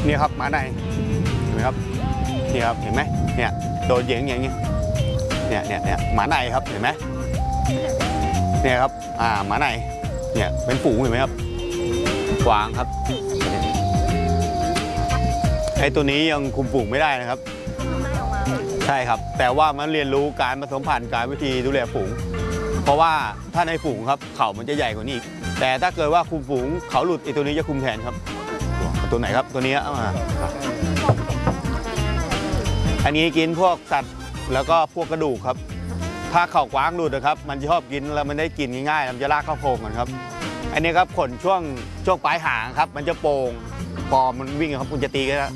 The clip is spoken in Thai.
นี่ครับหมาในเห็นไหมครับนี่ครับเห็นไหมเนี่ยโดนเหยียงอย่างเงี้ยเนี่ยหมาในครับเห็นไหมเนี่ยครับหมาในเนี่ยเป็นฝูงเห็นไหมครับกวางครับไอ้ตัวนี้ยังคุมฝูงไม่ได้นะครับใช่ครับแต่ว่ามันเรียนรู้การผสมพันธุ์การวิธีดูแลฝูงเพราะว่าถ้าในฝูงครับเขามันจะใหญ่กว่านี้อีกแต่ถ้าเกิดว่าคุมฝูงเขาหลุดไอ้ตัวนี้จะคุมแทนครับตัวไหนครับตัวนี้อันนี้กินพวกสัตว์แล้วก็พวกกระดูกครับถ้าเข่ากว้างหลุดนะครับมันจะชอบกินแล้วมันได้กินง่ายๆมันจะลากเข้าโพรงกันครับอันนี้ครับขนช่วงปลายหางครับมันจะโป่งพอมันวิ่งครับคุณจะตีกัน